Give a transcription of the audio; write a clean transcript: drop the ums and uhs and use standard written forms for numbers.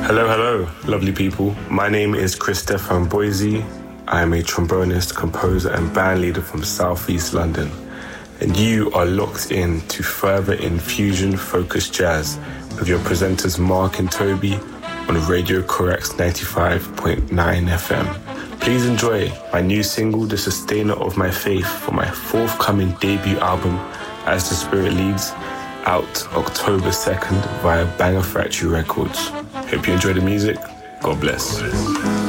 Hello, hello, lovely people. My name is Chris Stefan Boise. I am a trombonist, composer, and band leader from Southeast London. And you are locked in to Further Infusion Focus Jazz with your presenters Mark and Toby on Radio Correct's 95.9 FM. Please enjoy my new single, The Sustainer of My Faith, for my forthcoming debut album, As the Spirit Leads, out October 2nd via Banger Factory Records. Hope you enjoy the music. God bless.